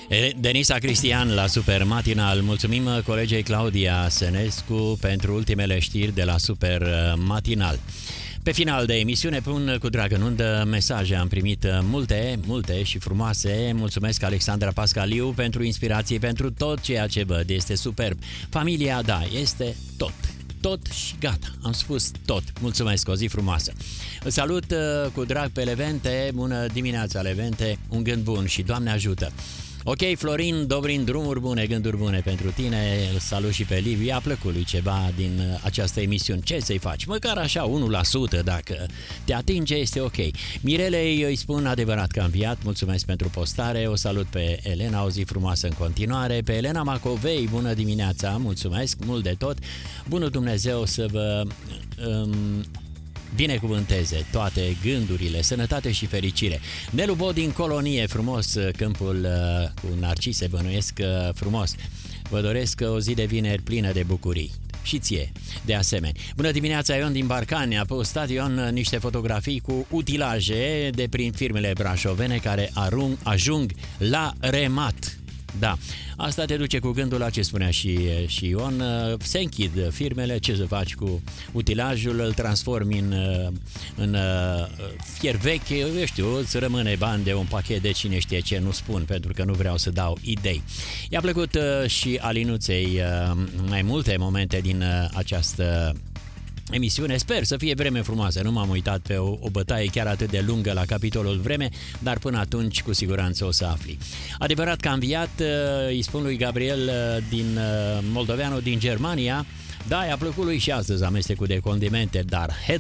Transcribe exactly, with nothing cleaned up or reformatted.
Denisa Cristian la Super Matinal. Mulțumim colegei Claudia Sănescu pentru ultimele știri de la Super Matinal. Pe final de emisiune pun cu drag în undă mesaje. Am primit multe, multe și frumoase. Mulțumesc Alexandra Pascaliu pentru inspirație, pentru tot ceea ce văd. Este superb. Familia, da, este tot. Tot și gata, am spus tot. Mulțumesc, o zi frumoasă. Îl salut cu drag pe Levente. Bună dimineața, Levente. Un gând bun și Doamne ajută. Ok, Florin Dobrin, drumuri bune, gânduri bune pentru tine. Îl salut și pe Liviu. I-a plăcut lui ceva din această emisiune. Ce să-i faci? Măcar așa unu la sută, dacă te atinge, este ok. Mirelei îi spun adevărat că am înviat. Mulțumesc pentru postare. O salut pe Elena, o zi frumoasă în continuare. Pe Elena Macovei, bună dimineața. Mulțumesc mult de tot. Bunul Dumnezeu să vă... Um, binecuvânteze toate gândurile, sănătate și fericire. Nelu Bo din Colonie, frumos câmpul cu narcise, bănuiesc frumos. Vă doresc o zi de vineri plină de bucurii. Și ție, de asemenea. Bună dimineața, Ion din Barcani. A postat Ion niște fotografii cu utilaje de prin firmele brașovene care arung, ajung la remat. Da, asta te duce cu gândul la ce spunea și, și Ion. Se închid firmele, ce să faci cu utilajul, îl transformi în, în fier vechi, eu știu, îți rămâne bani de un pachet de cine știe ce, nu spun, pentru că nu vreau să dau idei. I-a plăcut și Alinuței mai multe momente din această emisiune. Sper să fie vreme frumoasă. Nu m-am uitat pe o, o bătaie chiar atât de lungă la capitolul vreme, dar până atunci cu siguranță o să afli. Adevărat că a înviat, îi spun lui Gabriel din Moldoveanu din Germania. Da, i-a plăcut lui și astăzi amestecul de condimente, dar